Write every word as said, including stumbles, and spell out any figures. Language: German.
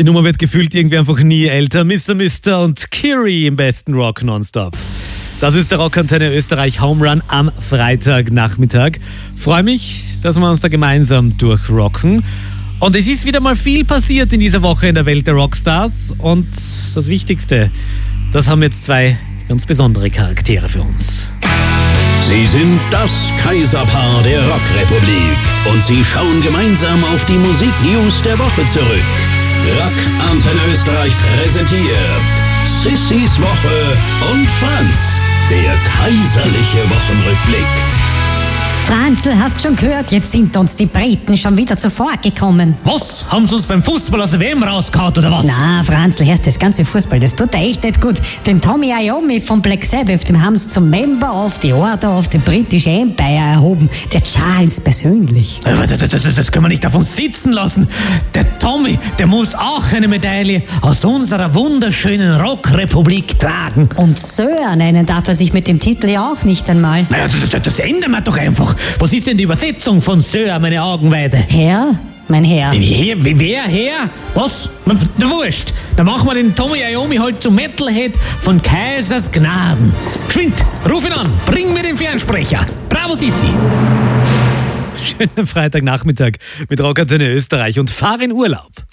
Die Nummer wird gefühlt irgendwie einfach nie älter. Mister Mister und Kiri im besten Rock nonstop. Das ist der Rockantenne Österreich Home Run am Freitagnachmittag. Freue mich, dass wir uns da gemeinsam durchrocken. Und es ist wieder mal viel passiert in dieser Woche in der Welt der Rockstars. Und das Wichtigste, das haben jetzt zwei ganz besondere Charaktere für uns. Sie sind das Kaiserpaar der Rockrepublik und sie schauen gemeinsam auf die Musiknews der Woche zurück. Rock Antenne Österreich präsentiert Sissys Woche und Franz, der kaiserliche Wochenrückblick. Franzl, hast schon gehört, jetzt sind uns die Briten schon wieder zuvor gekommen. Was? Haben sie uns beim Fußball aus der W M rausgehauen oder was? Na, Franzl, hörst das ganze Fußball, das tut dir echt nicht gut. Den Tommy Iommi von Black Sabbath, den haben sie zum Member of the Order of the British Empire erhoben. Der Charles persönlich. Aber das, das, das können wir nicht auf uns sitzen lassen. Der Tommy, der muss auch eine Medaille aus unserer wunderschönen Rockrepublik tragen. Und Sir nennen darf er sich mit dem Titel ja auch nicht einmal. Naja, das, das ändern wir doch einfach. Was ist denn die Übersetzung von Sir, meine Augenweide? Herr? Mein Herr. Wer, wer, Herr? Was? Der Wurscht. Dann machen wir den Tommy Iommi halt zum Metalhead von Kaisers Gnaden. Geschwind, ruf ihn an, bring mir den Fernsprecher. Bravo, Sissi. Schönen Freitagnachmittag mit Rockantenne Österreich und fahr in Urlaub.